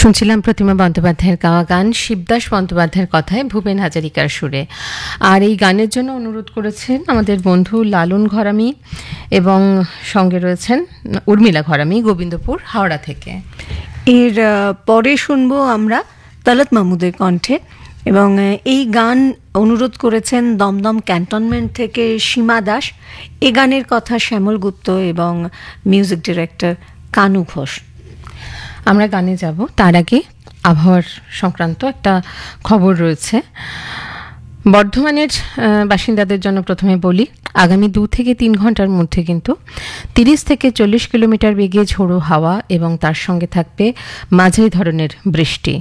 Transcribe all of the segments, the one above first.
শুনছিলাম প্রতিমা বন্দ্যোপাধ্যায়ের গাওয়া গান, শিবদাস বন্দ্যোপাধ্যায়ের কথায় ভূপেন হাজারিকার সুরে। আর এই গানের জন্য অনুরোধ করেছেন আমাদের বন্ধু লালন ঘরামি এবং সঙ্গে রয়েছেন উর্মিলা ঘরামি, গোবিন্দপুর, হাওড়া থেকে। এর পরে শুনবো আমরা তলত মাহমুদের কণ্ঠে, এবং এই গান অনুরোধ করেছেন দমদম ক্যান্টনমেন্ট থেকে সীমা দাস। এ গানের কথা শ্যামল গুপ্ত এবং মিউজিক ডিরেক্টর কানু ঘোষ। আমরা গানে যাব, তার আগে আবহাওয়ার সংক্রান্ত একটা খবর রয়েছে। বর্ধমানের বাসিন্দাদের জন্য প্রথমে বলি, আগামী 2 থেকে 3 ঘন্টার মধ্যে কিন্তু 30 থেকে 40 কিলোমিটার বেগে ঝোড়ো হাওয়া এবং তার সঙ্গে থাকবে মাঝারি ধরনের বৃষ্টি।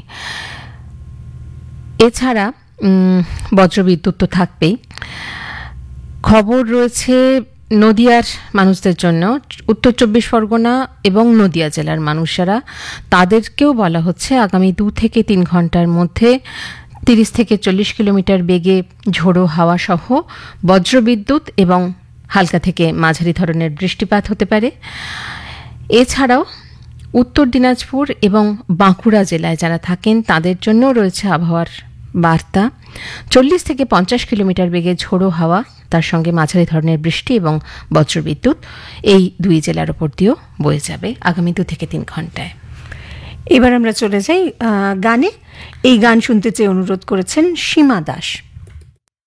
এছাড়া বজ্রবিদ্যুৎ তো থাকবেই। খবর রয়েছে নদিয়ার মানুষদের জন্য, উত্তর 24 পরগনা এবং নদিয়া জেলার মানুষেরা, তাদেরকেও বলা হচ্ছে আগামী 2 থেকে 3 ঘন্টার মধ্যে 30 থেকে 40 কিলোমিটার বেগে ঝোড়ো হাওয়া সহ বজ্রবিদ্যুৎ এবং হালকা থেকে মাঝারি ধরনের বৃষ্টিপাত হতে পারে। এছাড়াও উত্তর দিনাজপুর এবং বাঁকুড়া জেলায় যারা থাকেন তাদের জন্য রয়েছে আবহাওয়ার বার্তা। 40 থেকে 50 কিলোমিটার বেগে ঝোড়ো হাওয়া, তার সঙ্গে মাঝারি ধরনের বৃষ্টি এবং বজ্রবিদ্যুৎ এই 2 জেলার ওপর দিয়েও বয়ে যাবে আগামী 2 থেকে 3 ঘন্টায়। এবার আমরা চলে যাই গানে। এই গান শুনতে চেয়ে অনুরোধ করেছেন সীমা দাস।